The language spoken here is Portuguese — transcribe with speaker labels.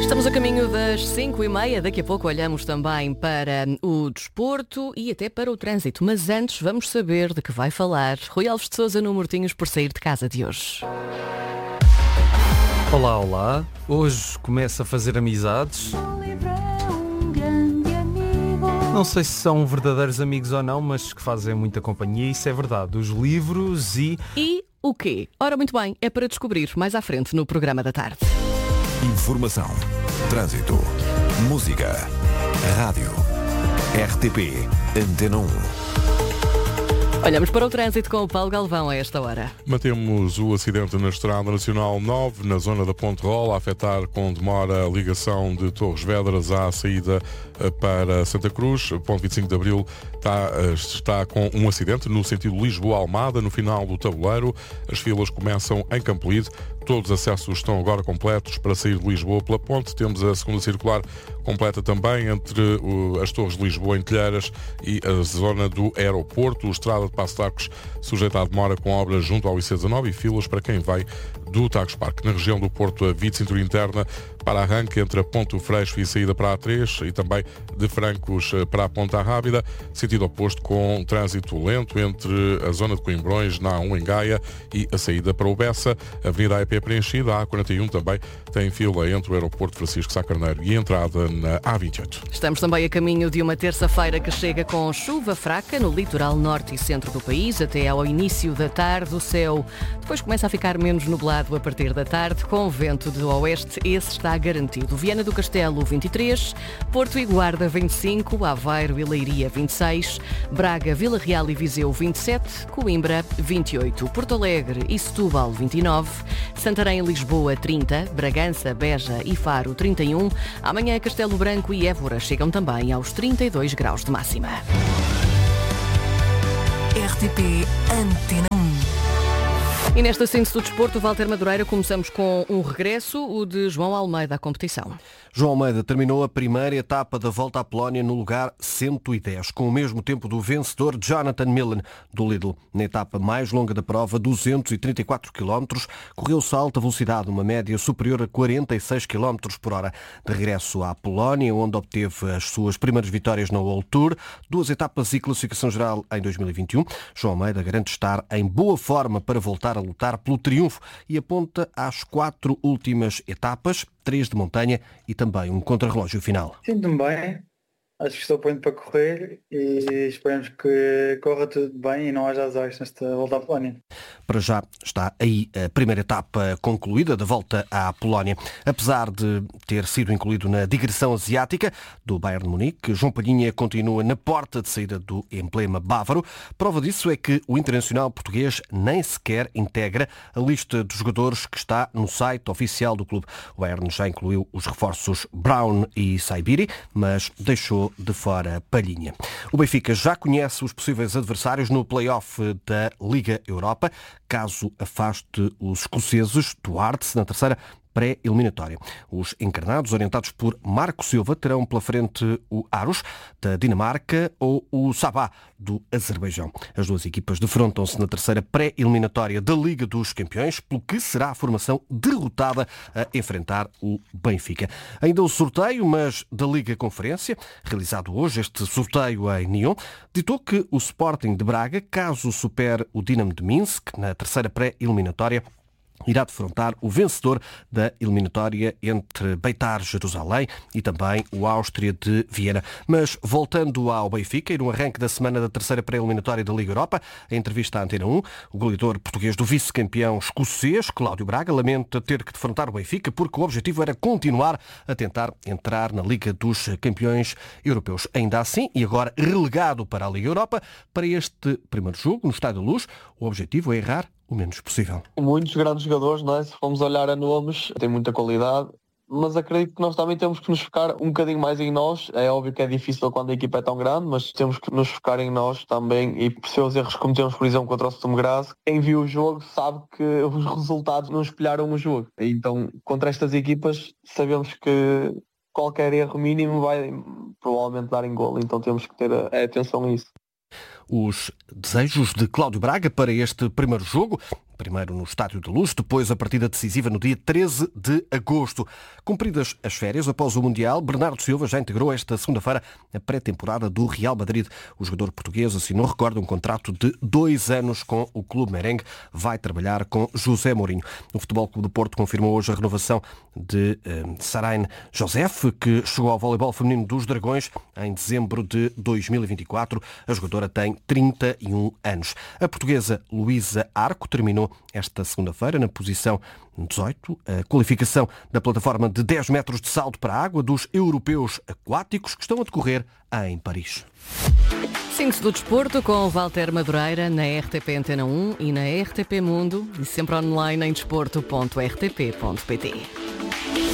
Speaker 1: Estamos a caminho das 5h30. Daqui a pouco olhamos também para o desporto e até para o trânsito. Mas antes vamos saber de que vai falar Rui Alves de Sousa no Mortinhos por sair de casa de hoje.
Speaker 2: Olá, olá. Hoje começo a fazer amizades. Não sei se são verdadeiros amigos ou não, mas que fazem muita companhia. Isso é verdade. Os livros
Speaker 1: E o quê? Ora, muito bem, é para descobrir mais à frente no programa da tarde.
Speaker 3: Informação, trânsito, música, rádio, RTP, Antena 1.
Speaker 1: Olhamos para o trânsito com o Paulo Galvão a esta hora.
Speaker 4: Mantemos o acidente na Estrada Nacional 9, na zona da Ponte Rola, a afetar com demora a ligação de Torres Vedras à saída para Santa Cruz. Ponto 25 de Abril está com um acidente no sentido Lisboa-Almada, no final do tabuleiro. As filas começam em Campolide. Todos os acessos estão agora completos para sair de Lisboa pela ponte. Temos a segunda circular completa também entre as Torres de Lisboa em Telheiras e a zona do aeroporto. O Estrada de Passo de Arcos sujeita à demora com obras junto ao IC19 e filas para quem vai do Tagus Parque. Na região do Porto, a via de cintura interna para arranque entre a Ponte do Freixo e a saída para a A3 e também de Francos para a Ponta Rábida. Sentido oposto com trânsito lento entre a zona de Coimbrões, na A1 em Gaia e a saída para o Bessa. A Avenida AEP preenchida, a A41 também tem fila entre o aeroporto Francisco Sá Carneiro e a entrada na A28.
Speaker 1: Estamos também a caminho de uma terça-feira que chega com chuva fraca no litoral norte e centro do país. Até ao início da tarde, o céu depois começa a ficar menos nublado a partir da tarde, com vento de oeste. Esse está garantido. Viana do Castelo, 23, Porto e Guarda, 25, Aveiro e Leiria, 26, Braga, Vila Real e Viseu, 27, Coimbra, 28, Porto Alegre e Setúbal, 29, Santarém e Lisboa, 30, Bragança, Beja e Faro, 31. Amanhã, Castelo Branco e Évora chegam também aos 32 graus de máxima.
Speaker 5: RTP Antena 1.
Speaker 1: E nesta síntese do desporto, Walter Madureira, começamos com um regresso, o de João Almeida à competição.
Speaker 6: João Almeida terminou a primeira etapa da Volta à Polónia no lugar 110, com o mesmo tempo do vencedor Jonathan Millen, do Lidl. Na etapa mais longa da prova, 234 km, correu-se a alta velocidade, uma média superior a 46 km por hora. De regresso à Polónia, onde obteve as suas primeiras vitórias na World Tour, 2 etapas e classificação geral em 2021, João Almeida garante estar em boa forma para voltar a lutar pelo triunfo e aponta às 4 últimas etapas, 3 de montanha e também um contrarrelógio final.
Speaker 7: Sinto-me bem, acho que estou pronto para correr e esperamos que corra tudo bem e não haja azares nesta Volta à Polónia.
Speaker 6: Para já está aí a primeira etapa concluída da Volta à Polónia. Apesar de ter sido incluído na digressão asiática do Bayern de Munique, João Palhinha continua na porta de saída do emblema bávaro. Prova disso é que o internacional português nem sequer integra a lista de jogadores que está no site oficial do clube. O Bayern já incluiu os reforços Brown e Saibiri, mas deixou de fora Palhinha. O Benfica já conhece os possíveis adversários no play-off da Liga Europa, caso afaste os escoceses do Hearts na terceira pré-eliminatória. Os encarnados, orientados por Marco Silva, terão pela frente o Aros, da Dinamarca, ou o Sabah, do Azerbaijão. As duas equipas defrontam-se na terceira pré-eliminatória da Liga dos Campeões, pelo que será a formação derrotada a enfrentar o Benfica. Ainda o sorteio, mas da Liga Conferência, realizado hoje, este sorteio em Nyon, ditou que o Sporting de Braga, caso supere o Dinamo de Minsk na terceira pré-eliminatória, irá defrontar o vencedor da eliminatória entre Beitar Jerusalém e também o Áustria de Viena. Mas voltando ao Benfica e no arranque da semana da terceira pré-eliminatória da Liga Europa, em entrevista à Antena 1, o goleador português do vice-campeão escocês, Cláudio Braga, lamenta ter que defrontar o Benfica porque o objetivo era continuar a tentar entrar na Liga dos Campeões Europeus. Ainda assim, e agora relegado para a Liga Europa, para este primeiro jogo no Estádio da Luz, o objetivo é errar o menos possível.
Speaker 8: Muitos grandes jogadores, não é? Se formos olhar a nomes, tem muita qualidade, mas acredito que nós também temos que nos focar um bocadinho mais em nós. É óbvio que é difícil quando a equipa é tão grande, mas temos que nos focar em nós também e perceber os erros que cometemos, por exemplo, contra o Sturm Graz. Quem viu o jogo sabe que os resultados não espelharam o jogo. Então, contra estas equipas, sabemos que qualquer erro mínimo vai provavelmente dar em golo, então temos que ter atenção a isso.
Speaker 6: Os desejos de Cláudio Braga para este primeiro jogo, Primeiro no Estádio da Luz, depois a partida decisiva no dia 13 de agosto. Cumpridas as férias após o Mundial, Bernardo Silva já integrou esta segunda-feira a pré-temporada do Real Madrid. O jogador português assinou, recorda, um contrato de 2 anos com o clube merengue. Vai trabalhar com José Mourinho. O Futebol Clube do Porto confirmou hoje a renovação de Sarain Josef, que chegou ao voleibol feminino dos Dragões em dezembro de 2024. A jogadora tem 31 anos. A portuguesa Luísa Arco terminou esta segunda-feira na posição 18. A qualificação da plataforma de 10 metros de salto para a água dos europeus aquáticos que estão a decorrer em Paris.
Speaker 1: Síntese do desporto com Walter Madureira na RTP Antena 1 e na RTP Mundo e sempre online em desporto.rtp.pt.